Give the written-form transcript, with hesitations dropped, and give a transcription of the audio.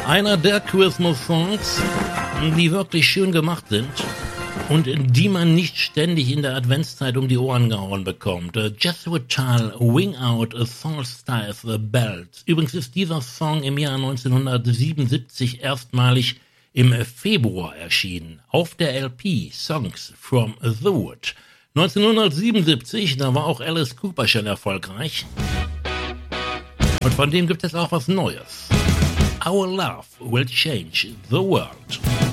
Einer der Christmas-Songs, die wirklich schön gemacht sind und die man nicht ständig in der Adventszeit um die Ohren gehauen bekommt. Jethro Tull, Wing Out a Solstice Bells. Übrigens ist dieser Song im Jahr 1977 erstmalig im Februar erschienen, auf der LP Songs from the Wood. 1977, da war auch Alice Cooper schon erfolgreich. Und von dem gibt es auch was Neues. Our love will change the world.